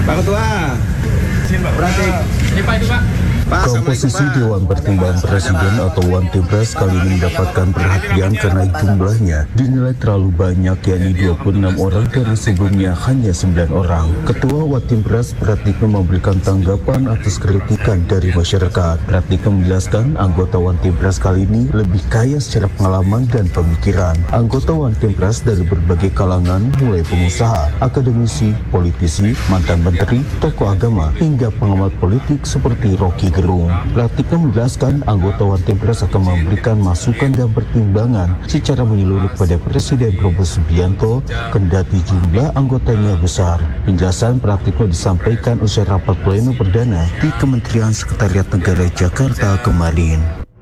Pak Ketua. Berarti. Ini Pak, itu Pak. Komposisi Dewan Pertimbangan Presiden atau One Team Press kali ini mendapatkan perhatian karena jumlahnya dinilai terlalu banyak, yakni 26 orang dari sebelumnya hanya 9 orang. Ketua One Team Press Pratikno memberikan tanggapan atas kritikan dari masyarakat. Pratikno menjelaskan anggota One Team Press kali ini lebih kaya secara pengalaman dan pemikiran. Anggota One Team Press dari berbagai kalangan, mulai pengusaha, akademisi, politisi, mantan menteri, tokoh agama, hingga pengamat politik seperti Rocky Gerung. Pratikno menjelaskan anggota One Team Press akan memberikan masukan dan pertimbangan secara menyeluruh kepada Presiden Prabowo Subianto kendati jumlah anggotanya besar. Penjelasan Pratikno disampaikan usai rapat pleno perdana di Kementerian Sekretariat Negara Jakarta kemarin.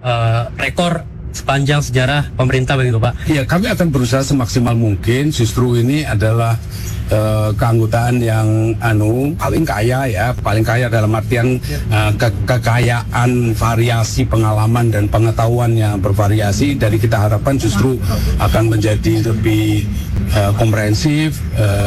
Rekor sepanjang sejarah pemerintah begitu Pak. Ya, kami akan berusaha semaksimal mungkin. Justru ini adalah keanggotaan yang paling kaya dalam artian kekayaan variasi pengalaman dan pengetahuan yang bervariasi. Dari kita harapkan justru akan menjadi lebih komprehensif,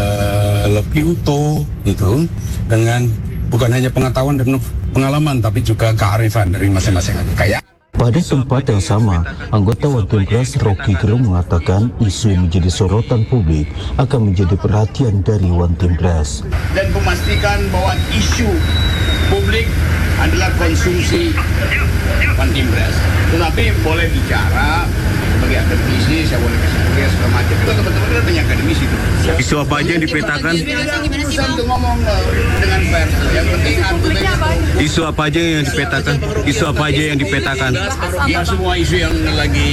lebih utuh gitu, dengan bukan hanya pengetahuan dan pengalaman tapi juga kearifan dari masing-masing kaya. Pada tempat yang sama, anggota One Team Press Rocky Gerung mengatakan isu yang menjadi sorotan publik akan menjadi perhatian dari One Team Press. Dan memastikan bahwa isu publik adalah konsumsi One Team Press. Tetapi boleh bicara sebagai akademisi, saya boleh kasih kuliah segala macam. Itu teman-teman kan banyak akademisi itu. Isu apa aja yang dipetakan? Urusan untuk ngomong dengan pers. Yang penting argumennya. Isu apa aja yang dipetakan? Isu apa aja yang dipetakan? Ya semua isu yang lagi.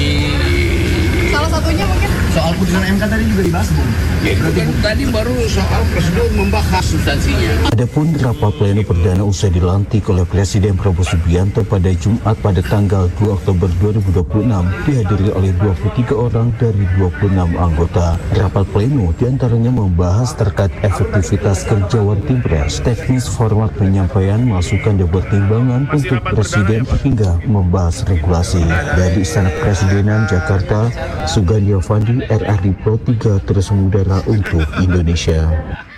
Salah satunya mungkin soal putusan MK tadi juga dibahas, Bu. Ya itu kan tadi baru soal prosedur membahas substansinya. Adapun rapat pleno perdana usai dilantik oleh Presiden Prabowo Subianto pada Jumat pada tanggal 2 Oktober 2026 dihadiri oleh 23 orang dari 26 anggota. Rapat pleno diantaranya membahas terkait efektivitas kerja One Team Press, teknis format penyampaian masukan dan pertimbangan untuk Presiden hingga membahas regulasi. Dari Istana Kepresidenan Jakarta, Sugandi Avandi, RRI Pro 3 terus mengudara untuk Indonesia.